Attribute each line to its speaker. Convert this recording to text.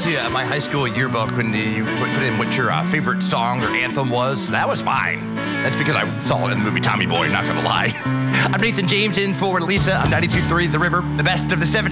Speaker 1: to my high school yearbook when you put in what your favorite song or anthem was. That was mine. That's because I saw it in the movie Tommy Boy, not gonna lie. I'm Nathan James in for Lisa. I'm 92.3 The River, the best of the 70s.